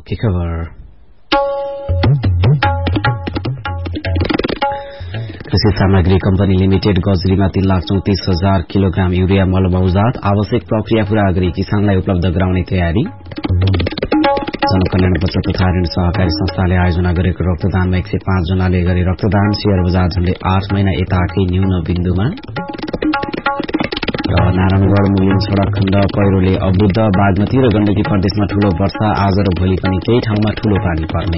मुख्य खबर। कृषि सामग्री कम्पनी लिमिटेड गजरीमा 3,34,000 किलोग्राम यूरिया मल मौजात, आवश्यक प्रक्रिया पूरा गरी किसानलाई उपलब्ध गराउने तयारी। जनकल्याण बचत तथा ऋण सहकारी संस्थाले आयोजना गरेको रक्तदानमा 105 जनाले गरे रक्तदान, शेयर बजार झण्डै 8 महिना यताकै न्यून बिन्दुमा। र नारायणगढ़ मुलिङ सड़क खण्ड पहिरोले अवरुद्ध, बागमती र गण्डकी प्रदेशमा ठूलो वर्षा, आज र भोलि पनि केही ठाउँमा ठूलो पानी पर्ने।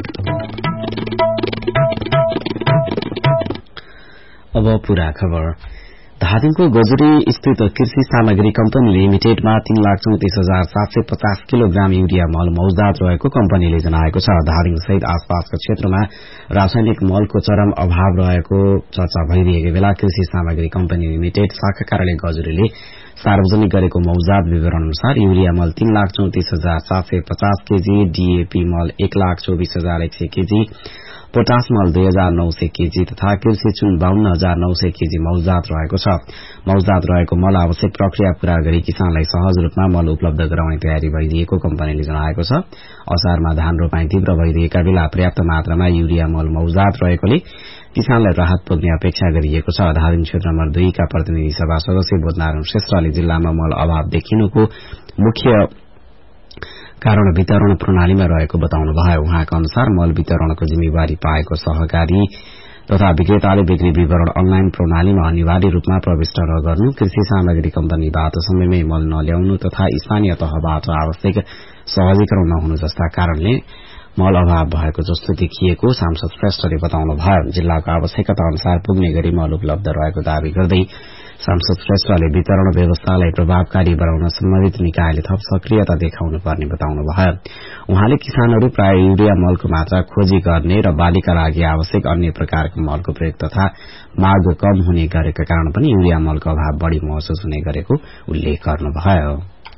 अब पूरा खबर। धादिङको गजुरी स्थित कृषि सामग्री कम्पनी लिमिटेडमा 3,34,750 किलोग्राम यूरिया मल मौजात रहेको कम्पनीले जनाएको छ। धादिङ सहित आसपासका क्षेत्रमा रासायनिक मलको चरम अभाव रहेको चर्चा भइरहेको बेला कृषि सामग्री कम्पनी लिमिटेड शाखा कार्यालय गजुरीले सार्वजनिक गरेको मौजात विवरण अनुसार यूरिया मल 3,34,750 केजी, डीएपी मल 1,24,100 केजी, पोटास मल 2,900 केजी तथा कृषि चुन 52,900 केजी मौजात रहेको छ। मौजात रहेको मल आवश्यक प्रक्रिया पूरा गरी किसानलाई सहज रूपमा मल उपलब्ध गराउने तयारी भइरहेको कम्पनीले जनाएको छ। असारमा धान रोपाई तीव्र भइरहेका बेला पर्याप्त मात्रामा यूरिया मल मौजात रहेकोले किसानलाई राहत पुग्ने अपेक्षा गरिएको छ। धादिङ क्षेत्र नम्बर 2 का प्रतिनिधि सभा सदस्य बोधनारायण श्रेष्ठले जिल्लामा मल अभाव देखिनुको मुख्य कारण वितरण प्रणालीमा रहेको बताउनुभयो। उहाँका अनुसार मल वितरणको जिम्मेवारी पाएको सहकारी तथा विक्रेताले बिक्री विवरण अनलाइन प्रणालीमा अनिवार्य रूपमा प्रविष्ट नगर्नु, कृषि सामग्री कम्पनीबाट समयमै मल नल्याउनु तथा स्थानीय तहबाट आवश्यक सहजीकरण नहुनु जस्ता कारणले मल अभाव भएको जस्तो देखिएको सांसद श्रेष्ठले बताउनुभयो। जिल्लाको आवश्यकता अनुसार पुग्ने गरी मल उपलब्ध रहेको दावी गर्दै सांसद श्रेष्ठले वितरण व्यवस्थालाई प्रभावकारी बनाउन सम्बन्धित निकायले थप सक्रियता देखाउनु पर्ने बताउनुभयो। उहाँले किसानहरू प्राय यूरिया मलको मात्रा खोजी गर्ने र बालीका लागि आवश्यक अन्य प्रकारको मलको प्रयोग तथा माग कम हुने गरेका कारण पनि यूरिया मलको अभाव बढ़ी महसुस हुने गरेको उल्लेख गर्नुभयो।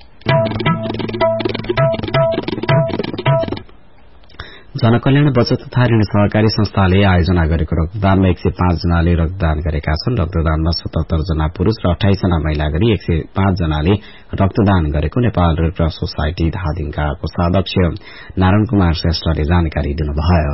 जनकल्याण बचत तथा ऋण सहकारी संस्थाले आयोजना गरेको रक्तदानमा 105 जनाले रक्तदान गरेका छन्। रक्तदानमा 77 जना पुरूष र 28 जना महिला गरी 105 जनाले रक्तदान गरेको नेपाल रेड क्रस सोसाइटी धादिङका कोषाध्यक्ष नारायण कुमार श्रेष्ठले जानकारी दिनुभयो।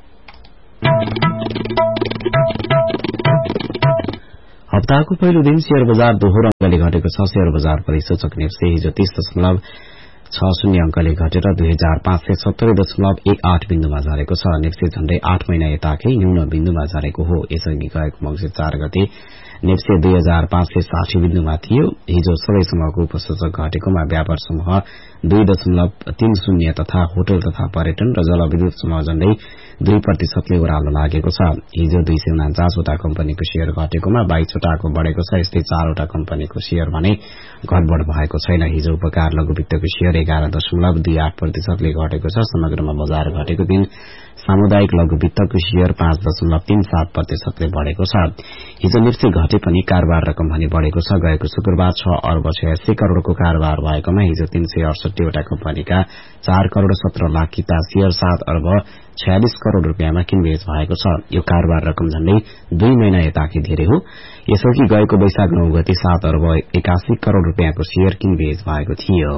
हप्ताको पहिलो दिन शेयर बजार दोहोरो अंकले घटेको छ। शेयर बजार परिसूचक नेप्से हिजो 30.60 अंकले घटेर 2570.18 बिन्दुमा झरेको छ। नेप्से झण्डै 8 महिना यताकै न्यून बिन्दुमा झरेको हो। यसअघि गएको मंसिर 4 गते नेप्से 2560 बिन्दुमा थियो। हिजो सबै समूहको उपसूचक घटेकोमा व्यापार समूह 2.30 तथा होटल तथा पर्यटन र जलविद्युत समूह झण्डै 2% ओह्रालो लागेको छ। हिजो 249 वटा कम्पनीको शेयर घटेकोमा 22 वटाको बढ़ेको छ। यस्तै 4 वटा कम्पनीको शेयर भने घटबढ़ भएको छैन। हिजो उपकार लघु वित्तको शेयर 11.28% घटेको छ। समग्रमा बजार घटेको दिन सामुदायिक लघु वित्तको शेयर 5.37% बढ़ेको छ। हिजो नेप्से घटे पनि कारोबार रकम भने बढ़ेको छ। गएको शुक्रबार 6 अर्ब 86 करोड़को कारोबार भएकोमा हिजो 368 वटा कम्पनीका 4 करोड़ 17 लाख किता शेयर 7 अर्ब 46 करोड़ रूपियाँमा किनबेच भएको छ। यो कारोबार रकम झण्डै 2 महिना यताकै धेरै हो। यसअघि गएको वैशाख 9 गते 7 अर्ब 81 करोड़ रूपियाँको शेयर किनबेच भएको थियो।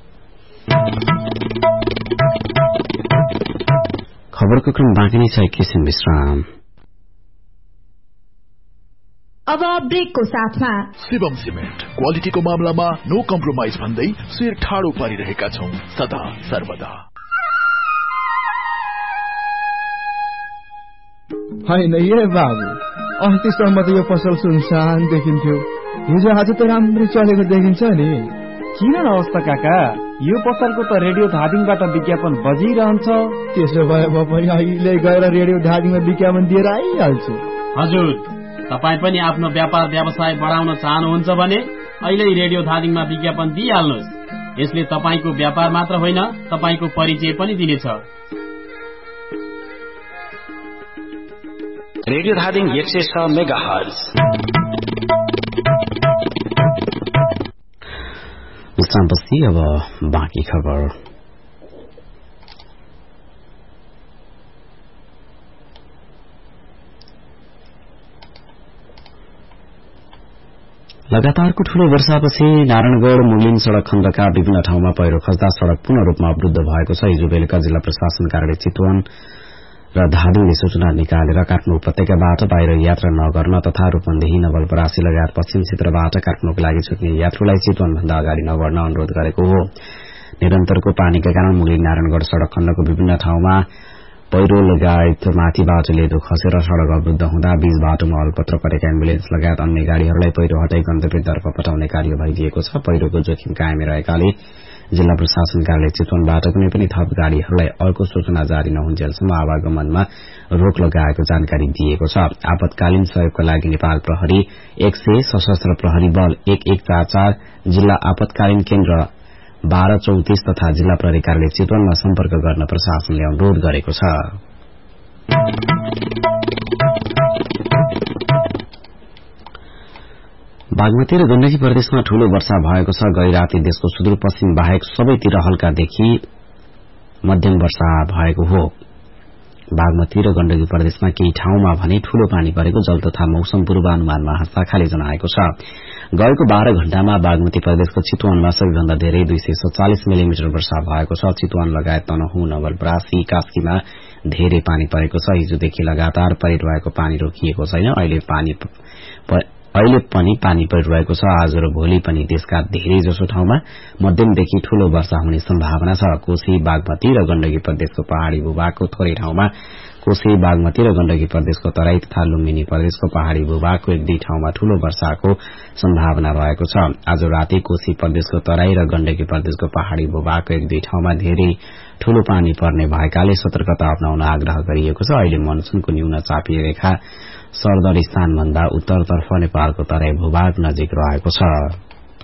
खबरको क्रम बाँकी नै छ। एकैछिन विश्राम। अब ब्रेकको साथमा शिवम सिमेन्ट क्वालिटीको मामलामा नो कम्प्रोमाइज भन्दै शिर ठाडो पारिरहेका छौं सदा सर्वदा। होइन ए बाबु, अस्तिसम्म त यो पसल सुनसान देखिन्थ्यो, हिजो आज त राम्रो चलेको देखिन्छ नि। किन नहोस् त काका, यो पसलको त रेडियो धादिङबाट विज्ञापन बजिरहन्छ। त्यसो भए म पनि अहिले गएर रेडियो धादिङमा विज्ञापन दिएर आइहाल्छु। हजुर, तपाईँ पनि आफ्नो व्यापार व्यवसाय बढाउन चाहनुहुन्छ भने अहिले रेडियो धादिङमा विज्ञापन दिइहाल्नुहोस्। यसले तपाईँको व्यापार मात्र होइन, तपाईँको परिचय पनि दिनेछ। Radio Dhading 106 megahertz. विश्रामपछि अब बाँकी खबर। लगातारको ठूलो वर्षापछि नारायणगढ़ मुगलिन सड़क खण्डका विभिन्न ठाउँमा पहिरो खस्दा सड़क पूर्ण रूपमा अवरूद्ध भएको छ। हिजो बेलुका जिल्ला प्रशासन कार्यालय चितवन र धादिङले सूचना निकालेर काठमाडौँ उपत्यकाबाट बाहिर यात्रा नगर्न तथा रूपन्देही नवलपरासी लगायत पश्चिम क्षेत्रबाट काठमाडौँको लागि छुट्ने यात्रुलाई चितवनभन्दा अगाडि नबढ्न अनुरोध गरेको हो। निरन्तरको पानीका कारण मुगलिन नारायणगढ़ सड़क खण्डको विभिन्न ठाउँमा पहिरो लगायत माथिबाट लेदो खसेर सड़क अवरूद्ध हुँदा बीच बाटोमा अलपत्र परेका एम्बुलेन्स लगायत अन्य गाड़ीहरूलाई पहिरो हटाई गन्तव्यतर्फ पठाउने कार्य भइदिएको छ। पहिरोको जोखिम कायमै रहेकाले जिल्ला प्रशासन कार्यालय चितवनबाट कुनै पनि थप गाड़ीहरूलाई अर्को सूचना जारी नहुन्जेलसम्म आवागमनमा रोक लगाएको जानकारी दिएको छ। आपतकालीन सहयोगका लागि नेपाल प्रहरी 100, सशस्त्र प्रहरी बल 1144, जिल्ला आपतकालीन केन्द्र 1234 तथा जिल्ला प्रहरी कार्यालय चितवनमा सम्पर्क गर्न प्रशासनले अनुरोध गरेको छ। बागमती र गण्डकी प्रदेशमा ठूलो वर्षा भएको छ। गई राति देशको सुदूरपश्चिम बाहेक सबैतिर हल्कादेखि मध्यम वर्षा भएको हो। बागमती र गण्डकी प्रदेशमा केही ठाउँमा भने ठूलो पानी परेको जल तथा मौसम पूर्वानुमान महाशाखाले जनाएको छ। गएको 12 घण्टामा बागमती प्रदेशको चितवनमा सबैभन्दा धेरै 247 मिलिमिटर वर्षा भएको छ। चितवन लगायत तनहुँ, नवलपरासी, कास्कीमा धेरै पानी परेको छ। हिजोदेखि लगातार परिरहेको पानी रोकिएको छैन। अहिले पनि पानी परिरहेको छ। आज र भोलि पनि देशका धेरै जसो ठाउँमा मध्यमदेखि ठूलो वर्षा हुने सम्भावना छ। कोशी, बागमती र गण्डकी प्रदेशको पहाड़ी भूभागको थोरै ठाउँमा, कोशी, बागमती र गण्डकी प्रदेशको तराई तथा लुम्बिनी प्रदेशको पहाड़ी भूभागको 1-2 ठाउँमा ठूलो वर्षाको सम्भावना रहेको छ। आज राति कोशी प्रदेशको तराई र गण्डकी प्रदेशको पहाड़ी भूभागको 1-2 ठाउँमा धेरै ठूलो पानी पर्ने भएकाले सतर्कता अपनाउन आग्रह गरिएको छ। अहिले मनसूनको न्यून चापीय रेखा सरदर स्थानभन्दा उत्तरतर्फ नेपालको तराई भूभाग नजिक रहेको छ।